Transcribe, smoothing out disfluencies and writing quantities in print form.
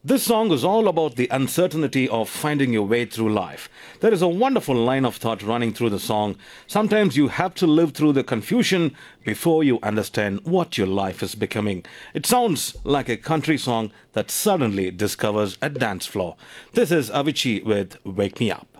This song is all about the uncertainty of finding your way through life. There is a wonderful line of thought running through the song. Sometimes you have to live through the confusion before you understand what your life is becoming. It sounds like a country song that suddenly discovers a dance floor. This is Avicii with Wake Me Up.